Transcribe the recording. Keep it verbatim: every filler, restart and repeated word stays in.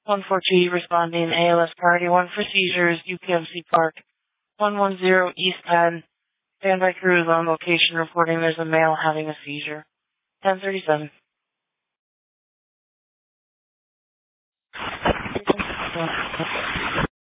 one four G responding A L S priority one for seizures, U P M C Park, one one zero East ten. Standby crew is on location reporting there's a male having a seizure. ten thirty-seven.